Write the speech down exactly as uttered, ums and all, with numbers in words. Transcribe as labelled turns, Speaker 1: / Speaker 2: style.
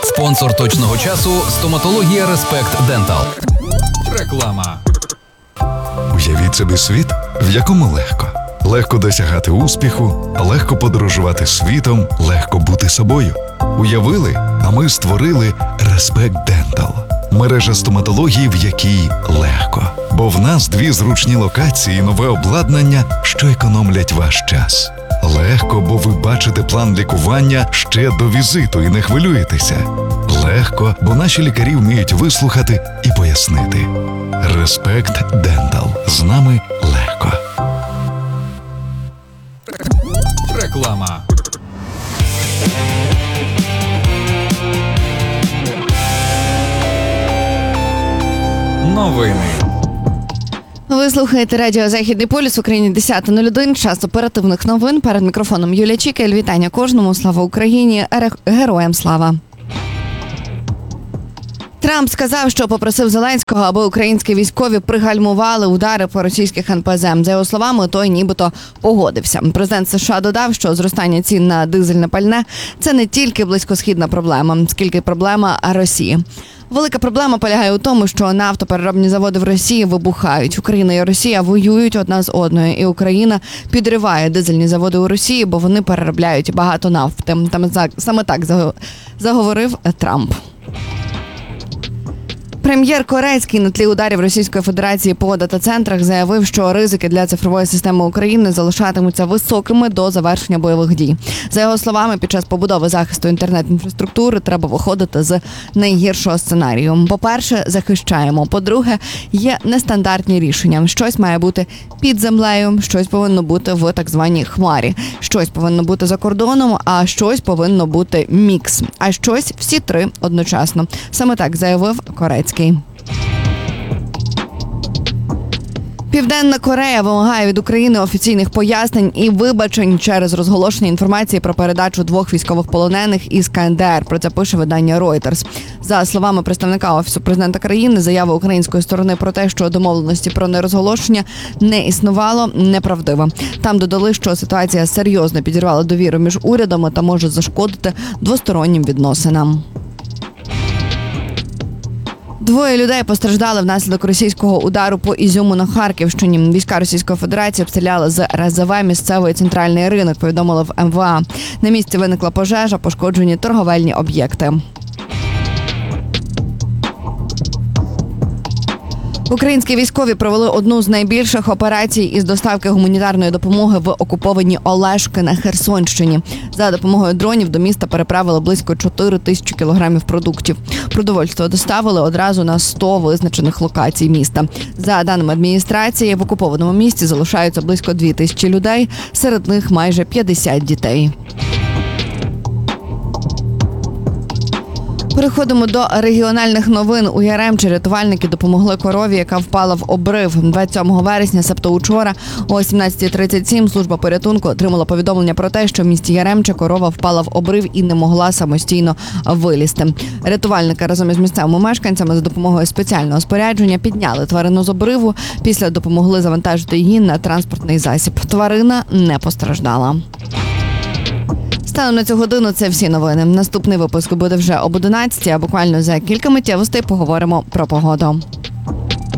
Speaker 1: Спонсор точного часу – стоматологія Респект Дентал. Реклама.
Speaker 2: Уявіть собі світ, в якому легко. Легко досягати успіху, легко подорожувати світом, легко бути собою. Уявили, а ми створили Респект Дентал. Мережа стоматології, в якій легко. Бо в нас дві зручні локації і нове обладнання, що економлять ваш час. Легко, бо ви бачите план лікування ще до візиту і не хвилюєтеся. Легко, бо наші лікарі вміють вислухати і пояснити. Респект Дентал. З нами легко.
Speaker 1: Реклама. Новини.
Speaker 3: Ви слухаєте радіо «Західний полюс» в Україні десята нуль один. Час оперативних новин. Перед мікрофоном Юлія Чікель. Вітання кожному. Слава Україні. Героям слава. Трамп сказав, що попросив Зеленського, аби українські військові пригальмували удари по російських ен пе зе. За його словами, той нібито погодився. Президент США додав, що зростання цін на дизельне пальне – це не тільки близькосхідна проблема, скільки проблема Росії. Велика проблема полягає у тому, що нафтопереробні заводи в Росії вибухають. Україна і Росія воюють одна з одною, і Україна підриває дизельні заводи у Росії, бо вони переробляють багато нафти. Там саме так заговорив Трамп. Прем'єр Корецький на тлі ударів Російської Федерації по дата-центрах заявив, що ризики для цифрової системи України залишатимуться високими до завершення бойових дій. За його словами, під час побудови захисту інтернет-інфраструктури треба виходити з найгіршого сценарію. По-перше, захищаємо. По-друге, є нестандартні рішення. Щось має бути під землею, щось повинно бути в так званій хмарі, щось повинно бути за кордоном, а щось повинно бути мікс. А щось всі три одночасно. Саме так заявив Корецький. Південна Корея вимагає від України офіційних пояснень і вибачень через розголошення інформації про передачу двох військових полонених із ка ен де ер. Про це пише видання Reuters. За словами представника Офісу президента країни, заява української сторони про те, що домовленості про нерозголошення не існувало, неправдива. Там додали, що ситуація серйозно підірвала довіру між урядами та може зашкодити двостороннім відносинам. Двоє людей постраждали внаслідок російського удару по Ізюму на Харківщині. Війська Російської Федерації обстріляли з ер ес зе ве місцевий центральний ринок, повідомили в ем ве а. На місці виникла пожежа, пошкоджені торговельні об'єкти. Українські військові провели одну з найбільших операцій із доставки гуманітарної допомоги в окуповані Олешки на Херсонщині. За допомогою дронів до міста переправили близько чотири тисячі кілограмів продуктів. Продовольство доставили одразу на сто визначених локацій міста. За даними адміністрації, в окупованому місті залишаються близько дві тисячі людей, серед них майже п'ятдесят дітей. Переходимо до регіональних новин. У Яремчі рятувальники допомогли корові, яка впала в обрив. двадцять сьомого вересня, себто учора, о сімнадцята тридцять сім, служба порятунку отримала повідомлення про те, що в місті Яремча корова впала в обрив і не могла самостійно вилізти. Рятувальники разом із місцевими мешканцями за допомогою спеціального спорядження підняли тварину з обриву, після допомогли завантажити її на транспортний засіб. Тварина не постраждала. Станом на цю годину це всі новини. Наступний випуск буде вже об одинадцятій, а буквально за кілька миттєвостей поговоримо про погоду.